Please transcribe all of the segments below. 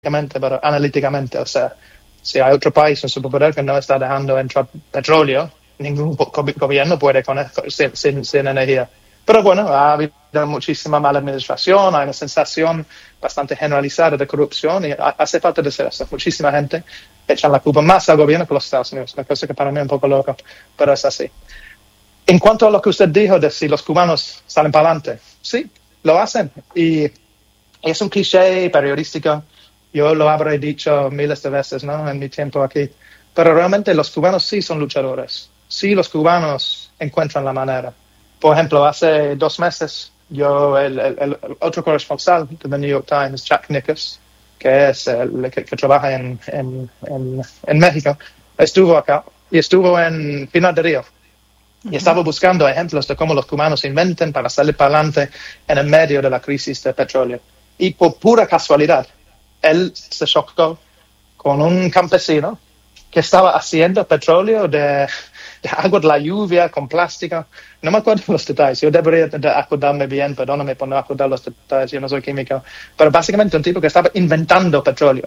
pero analíticamente, o sea, si hay otro país, un superpoder que no está dejando entrar petróleo, ningún gobierno puede sin energía. Pero bueno, ha habido muchísima mala administración, hay una sensación bastante generalizada de corrupción y hace falta decir eso. Muchísima gente echa la culpa más al gobierno que los Estados Unidos, una cosa que para mí es un poco loca, pero es así. En cuanto a lo que usted dijo de si los cubanos salen para adelante, sí, lo hacen. Y es un cliché periodístico. Yo lo habré dicho miles de veces, ¿no? En mi tiempo aquí. Pero realmente los cubanos sí son luchadores. Sí, los cubanos encuentran la manera. Por ejemplo, hace 2 meses, el otro corresponsal de The New York Times, Jack Nicklaus, que es el que trabaja en México, estuvo acá y estuvo en Pinar del Río. Y estaba buscando ejemplos de cómo los cubanos inventan para salir para adelante en el medio de la crisis de petróleo. Y por pura casualidad, él se chocó con un campesino que estaba haciendo petróleo de agua de la lluvia con plástico. No me acuerdo los detalles. Yo debería acordarme bien, perdóname por no acordar los detalles, yo no soy químico. Pero básicamente un tipo que estaba inventando petróleo.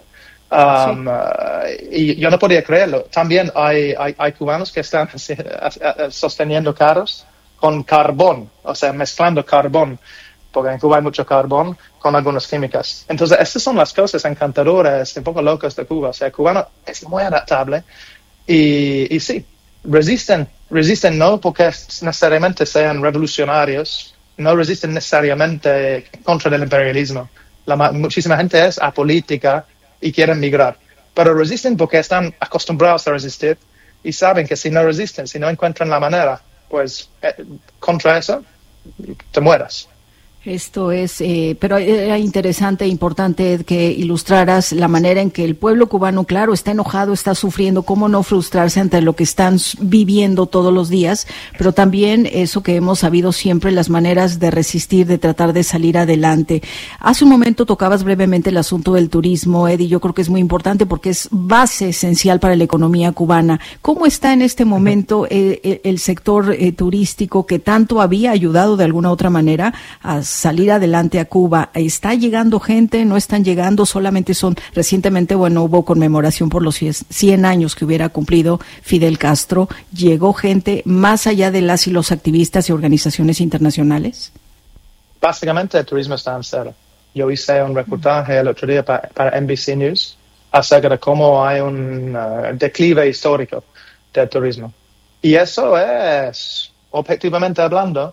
Y yo no podía creerlo. También hay cubanos que están sosteniendo carros con carbón, o sea, mezclando carbón, porque en Cuba hay mucho carbón con algunas químicas. Entonces, estas son las cosas encantadoras, un poco locas de Cuba. O sea, el cubano es muy adaptable y sí, resisten no porque necesariamente sean revolucionarios, no resisten necesariamente contra el imperialismo. Muchísima gente es apolítica y quieren migrar, pero resisten porque están acostumbrados a resistir y saben que si no resisten, si no encuentran la manera, pues contra eso te mueras. Esto es, pero era interesante e importante que ilustraras la manera en que el pueblo cubano, claro, está enojado, está sufriendo, cómo no frustrarse ante lo que están viviendo todos los días, pero también eso que hemos sabido siempre, las maneras de resistir, de tratar de salir adelante. Hace un momento tocabas brevemente el asunto del turismo, Eddie, yo creo que es muy importante porque es base esencial para la economía cubana. ¿Cómo está en este momento el sector turístico que tanto había ayudado de alguna otra manera a salir adelante a Cuba? ¿Está llegando gente? ¿No están llegando? Solamente son, recientemente, bueno, hubo conmemoración por los 100 años que hubiera cumplido Fidel Castro. ¿Llegó gente más allá de las y los activistas y organizaciones internacionales? Básicamente el turismo está en cero. Yo hice un reportaje el otro día para NBC News acerca de cómo hay un declive histórico del turismo. Y eso es, objetivamente hablando,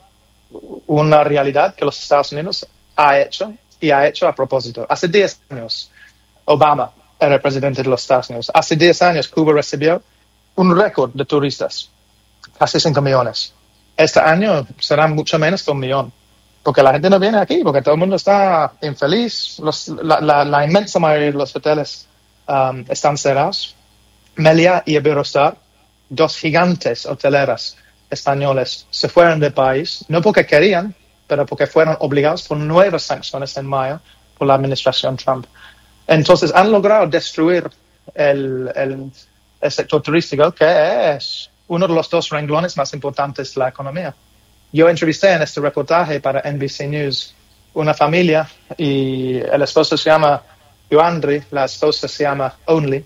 una realidad que los Estados Unidos ha hecho a propósito. Hace 10 años, Obama era el presidente de los Estados Unidos. Hace 10 años, Cuba recibió un récord de turistas, casi 5 millones. Este año serán mucho menos que 1 millón, porque la gente no viene aquí, porque todo el mundo está infeliz. La inmensa mayoría de los hoteles están cerrados. Meliá y Iberostar, 2 gigantes hoteleras españoles, se fueron del país, no porque querían, pero porque fueron obligados por nuevas sanciones en mayo por la administración Trump. Entonces han logrado destruir el sector turístico, que es uno de los 2 renglones más importantes de la economía. Yo entrevisté en este reportaje para NBC News una familia y el esposo se llama Yuandri, la esposa se llama Only,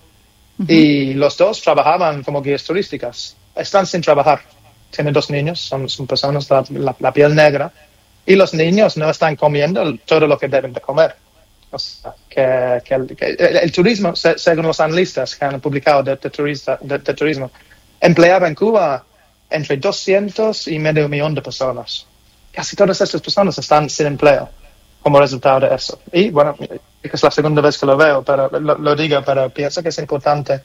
y los 2 trabajaban como guías turísticas. Están sin trabajar. Tiene 2 niños, son personas de la piel negra, y los niños no están comiendo todo lo que deben de comer. O sea, que el turismo, según los analistas que han publicado de turismo, empleaba en Cuba entre 200 y medio millón de personas. Casi todas estas personas están sin empleo como resultado de eso. Y bueno, es la segunda vez que lo veo, pero lo digo, pero pienso que es importante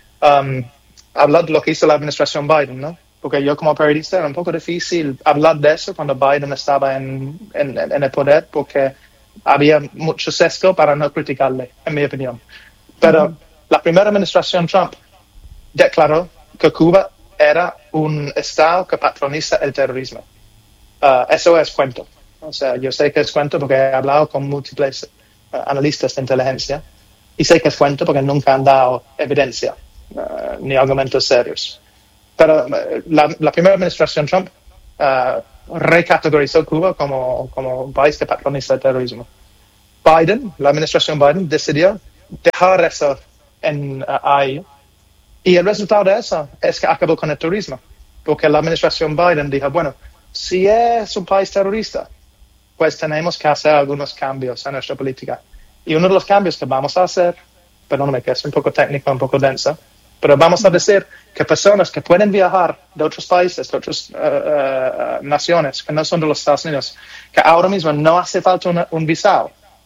hablar de lo que hizo la administración Biden, ¿no? Porque yo como periodista era un poco difícil hablar de eso cuando Biden estaba en el poder, porque había mucho sesgo para no criticarle, en mi opinión. Pero la primera administración Trump declaró que Cuba era un estado que patroniza el terrorismo. Eso es cuento. O sea, yo sé que es cuento porque he hablado con múltiples analistas de inteligencia y sé que es cuento porque nunca han dado evidencia ni argumentos serios. Pero la primera administración Trump recategorizó Cuba como un país que patroniza el terrorismo. La administración Biden decidió dejar eso ahí. Y el resultado de eso es que acabó con el turismo, porque la administración Biden dijo, bueno, si es un país terrorista, pues tenemos que hacer algunos cambios en nuestra política. Y uno de los cambios que vamos a hacer, perdóname que es un poco técnico, un poco denso, pero vamos a decir que personas que pueden viajar de otros países, de otras naciones que no son de los Estados Unidos, que ahora mismo no hace falta un visado,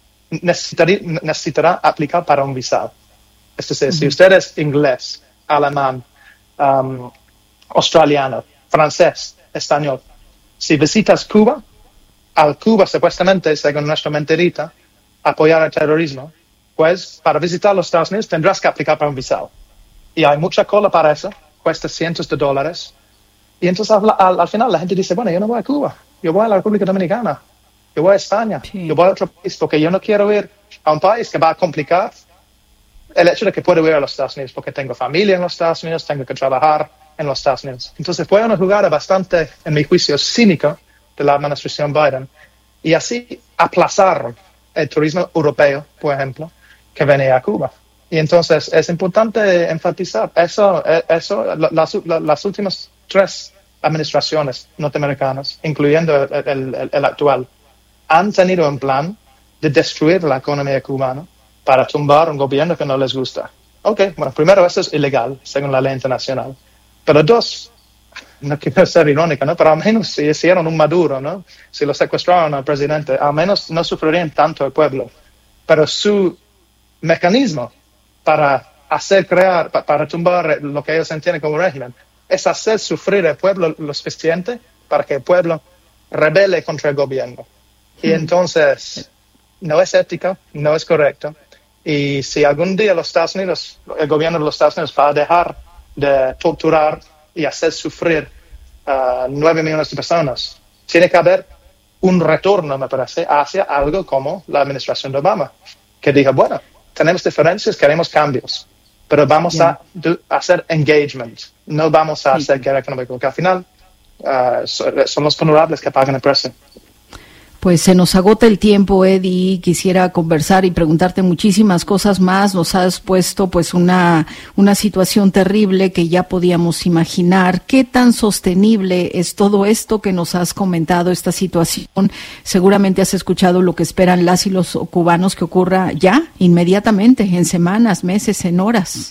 necesitará aplicar para un visado. Es decir, si usted es inglés, alemán, australiano, francés, español, si visitas Cuba, al Cuba supuestamente, según nuestra mentirita, apoyar el terrorismo, pues para visitar los Estados Unidos tendrás que aplicar para un visado. Y hay mucha cola para eso, cuesta cientos de dólares. Y entonces al final la gente dice, bueno, yo no voy a Cuba, yo voy a la República Dominicana, yo voy a España, yo voy a otro país, porque yo no quiero ir a un país que va a complicar el hecho de que puedo ir a los Estados Unidos, porque tengo familia en los Estados Unidos, tengo que trabajar en los Estados Unidos. Entonces fue una jugada bastante, en mi juicio, cínica de la administración Biden, y así aplazaron el turismo europeo, por ejemplo, que venía a Cuba. Y entonces es importante enfatizar eso las últimas 3 administraciones norteamericanas, incluyendo el actual, han tenido un plan de destruir la economía cubana para tumbar un gobierno que no les gusta. Ok, bueno, primero, eso es ilegal, según la ley internacional. Pero 2, no quiero ser irónico, ¿no? Pero al menos si hicieron un Maduro, ¿no? Si lo secuestraron al presidente, al menos no sufrirían tanto el pueblo. Pero su mecanismo para para tumbar lo que ellos entienden como régimen, es hacer sufrir al pueblo lo suficiente para que el pueblo rebele contra el gobierno. Y entonces, no es ético, no es correcto. Y si algún día el gobierno de los Estados Unidos va a dejar de torturar y hacer sufrir 9 millones de personas, tiene que haber un retorno, me parece, hacia algo como la administración de Obama, que dijo, bueno, tenemos diferencias, queremos cambios, pero vamos a hacer engagement, no vamos a hacer guerra económica, porque al final son los vulnerables que pagan el precio. Pues se nos agota el tiempo, Eddie, quisiera conversar y preguntarte muchísimas cosas más. Nos has puesto pues una situación terrible que ya podíamos imaginar. ¿Qué tan sostenible es todo esto que nos has comentado, esta situación? Seguramente has escuchado lo que esperan las y los cubanos que ocurra ya, inmediatamente, en semanas, meses, en horas.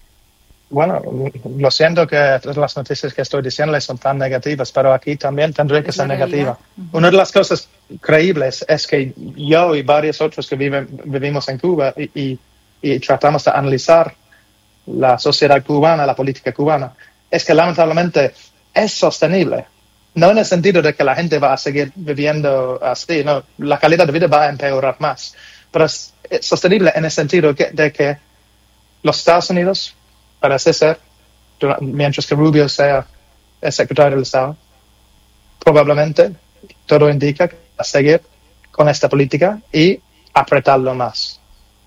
Bueno, lo siento que las noticias que estoy diciendo son tan negativas, pero aquí también tendré que ser negativa. Una de las cosas creíbles es que yo y varios otros que vivimos en Cuba y tratamos de analizar la sociedad cubana, la política cubana, es que lamentablemente es sostenible. No en el sentido de que la gente va a seguir viviendo así, no, la calidad de vida va a empeorar más, pero es sostenible en el sentido de que los Estados Unidos, parece ser, mientras que Rubio sea el secretario del Estado, probablemente todo indica que va a seguir con esta política y apretarlo más.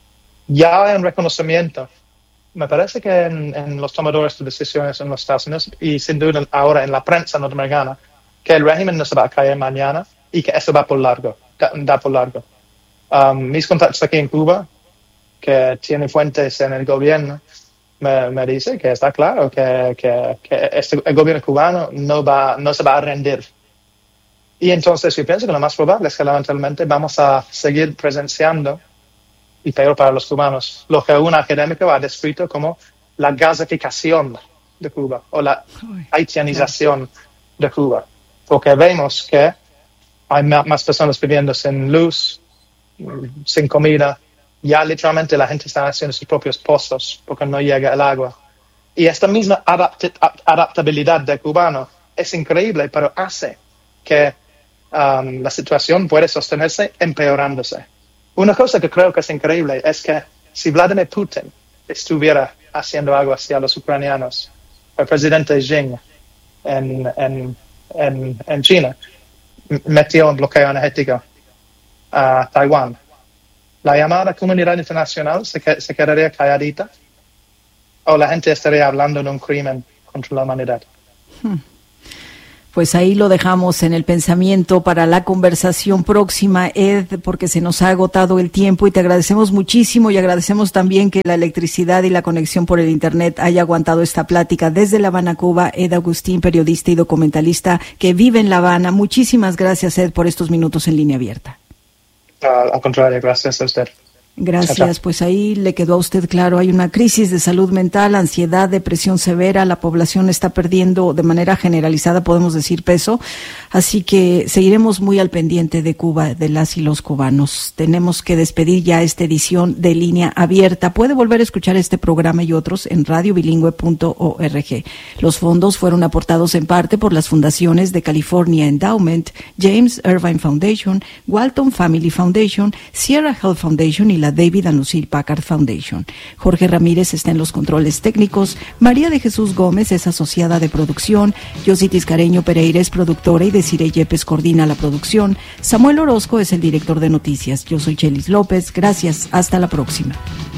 Ya hay un reconocimiento, me parece que en los tomadores de decisiones en los Estados Unidos y sin duda ahora en la prensa norteamericana, que el régimen no se va a caer mañana y que eso va por largo, da por largo. Mis contactos aquí en Cuba, que tienen fuentes en el gobierno, me dice que está claro que el gobierno cubano no se va a rendir. Y entonces yo pienso que lo más probable es que lamentablemente vamos a seguir presenciando, y peor para los cubanos, lo que un académico ha descrito como la gasificación de Cuba o la haitianización de Cuba. Porque vemos que hay más personas viviendo sin luz, sin comida. Ya literalmente la gente está haciendo sus propios pozos porque no llega el agua. Y esta misma adaptabilidad del cubano es increíble, pero hace que la situación puede sostenerse empeorándose. Una cosa que creo que es increíble es que si Vladimir Putin estuviera haciendo algo hacia los ucranianos, el presidente Xi en China metió un bloqueo energético a Taiwán, la llamada comunidad internacional se quedaría calladita o la gente estaría hablando de un crimen contra la humanidad. Pues ahí lo dejamos en el pensamiento para la conversación próxima, Ed, porque se nos ha agotado el tiempo y te agradecemos muchísimo y agradecemos también que la electricidad y la conexión por el Internet haya aguantado esta plática desde La Habana, Cuba. Ed Agustín, periodista y documentalista que vive en La Habana. Muchísimas gracias, Ed, por estos minutos en Línea Abierta. Al contrario, gracias a usted. Gracias, pues ahí le quedó a usted claro, hay una crisis de salud mental, ansiedad, depresión severa, la población está perdiendo de manera generalizada, podemos decir, peso, así que seguiremos muy al pendiente de Cuba, de las y los cubanos. Tenemos que despedir ya esta edición de Línea Abierta. Puede volver a escuchar este programa y otros en radiobilingüe.org. Los fondos fueron aportados en parte por las fundaciones de California Endowment, James Irvine Foundation, Walton Family Foundation, Sierra Health Foundation y la David and Lucille Packard Foundation. Jorge Ramírez está en los controles técnicos, María de Jesús Gómez es asociada de producción, Yositis Careño Pereira es productora y Desiree Yepes coordina la producción, Samuel Orozco es el director de noticias. Yo soy Chelis López, gracias, hasta la próxima.